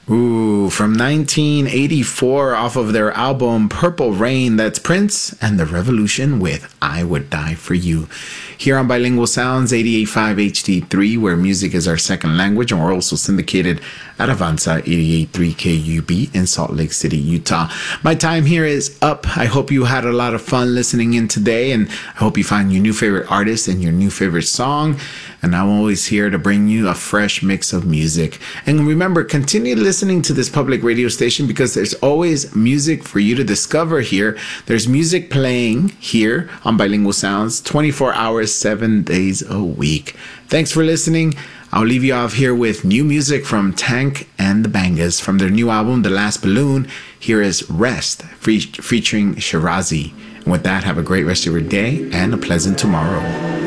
Ooh, from 1984 off of their album Purple Rain, that's Prince and the Revolution with I Would Die For You. Here on Bilingual Sounds 88.5 HD3, where music is our second language, and we're also syndicated at Avanza 88.3 KUB in Salt Lake City, Utah. My time here is up. I hope you had a lot of fun listening in today, and I hope you find your new favorite artist and your new favorite song. And I'm always here to bring you a fresh mix of music. And remember, continue listening to this public radio station because there's always music for you to discover here. There's music playing here on Bilingual Sounds 24 hours, 7 days a week. Thanks for listening. I'll leave you off here with new music from Tank and the Bangas from their new album, The Last Balloon. Here is Rest, featuring Shirazi. And with that, have a great rest of your day and a pleasant tomorrow.